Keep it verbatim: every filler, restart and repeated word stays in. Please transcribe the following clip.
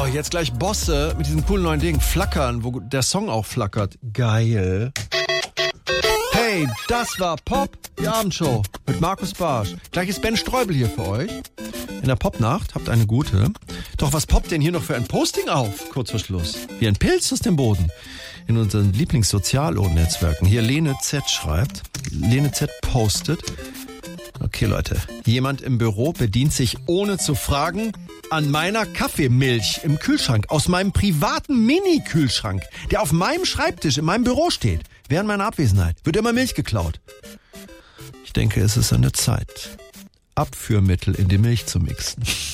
jetzt gleich Bosse mit diesem coolen neuen Ding. Flackern, wo der Song auch flackert. Geil. Hey, das war Pop, die Abendshow mit Markus Barsch. Gleich ist Ben Streubel hier für euch. In der Popnacht habt eine gute. Doch was poppt denn hier noch für ein Posting auf? Kurz vor Schluss. Wie ein Pilz aus dem Boden. In unseren Lieblings-Sozial-Netzwerken. Hier Lene Z schreibt. Lene Z postet. Okay, Leute. Jemand im Büro bedient sich ohne zu fragen an meiner Kaffeemilch im Kühlschrank. Aus meinem privaten Mini-Kühlschrank, der auf meinem Schreibtisch in meinem Büro steht. Während meiner Abwesenheit wird immer Milch geklaut. Ich denke, es ist an der Zeit, Abführmittel in die Milch zu mixen.